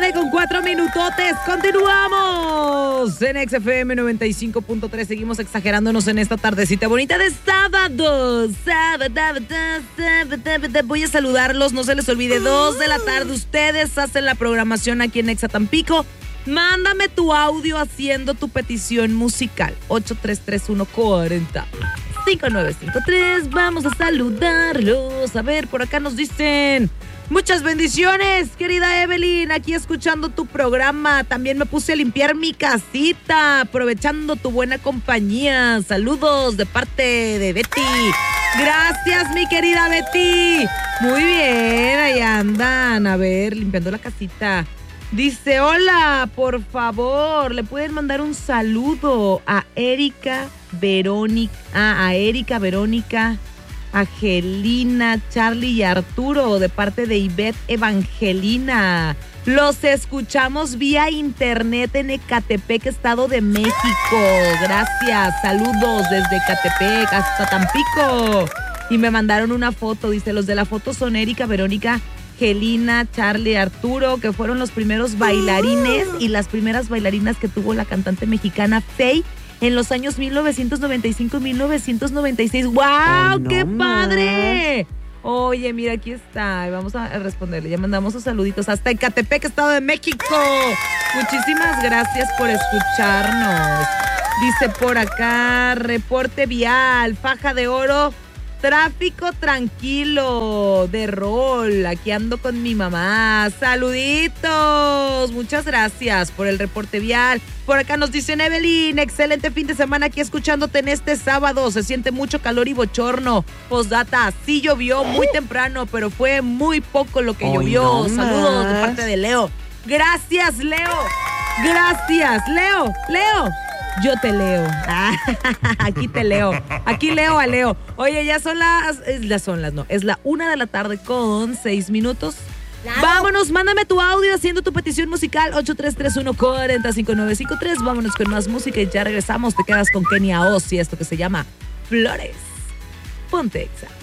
4 minutotes. Continuamos en XFM 95.3. Seguimos exagerándonos en esta tardecita bonita de sábado. Voy a saludarlos. No se les olvide, 2 de la tarde. Ustedes hacen la programación aquí en Exa Tampico. Mándame tu audio haciendo tu petición musical. 833140-5953. Vamos a saludarlos. A ver, por acá nos dicen: muchas bendiciones, querida Evelyn, aquí escuchando tu programa. También me puse a limpiar mi casita, aprovechando tu buena compañía. Saludos de parte de Betty. Gracias, mi querida Betty. Muy bien, ahí andan, a ver, limpiando la casita. Dice: hola, por favor, ¿le pueden mandar un saludo a Erika, Verónica, Angelina, Charlie y Arturo, de parte de Ivette Evangelina? Los escuchamos vía internet en Ecatepec, Estado de México. Gracias, saludos desde Ecatepec hasta Tampico. Y me mandaron una foto, dice: los de la foto son Erika, Verónica, Angelina, Charlie, Arturo, que fueron los primeros bailarines y las primeras bailarinas que tuvo la cantante mexicana Faye en los años 1995 y 1996. ¡Wow! Oh, ¡qué padre! Oye, mira, aquí está. Vamos a responderle. Ya mandamos sus saluditos hasta Ecatepec, Estado de México. Muchísimas gracias por escucharnos. Dice por acá: reporte vial, Faja de Oro, tráfico tranquilo, de rol. Aquí ando con mi mamá. Saluditos. Muchas gracias por el reporte vial. Por acá nos dicen: Evelyn, excelente fin de semana aquí escuchándote en este sábado. Se siente mucho calor y bochorno. Postdata, sí llovió muy temprano, pero fue muy poco lo que llovió. No, saludos de parte de Leo. Gracias, Leo. Gracias, Leo. Yo te leo. Aquí te leo. Aquí leo a Leo. Oye, ya son es la 1 de la tarde con 6 minutos. Claro. Vámonos, mándame tu audio haciendo tu petición musical. 8331-405953. Vámonos con más música y ya regresamos. Te quedas con Kenia Oz y esto que se llama Flores. Ponte Exa.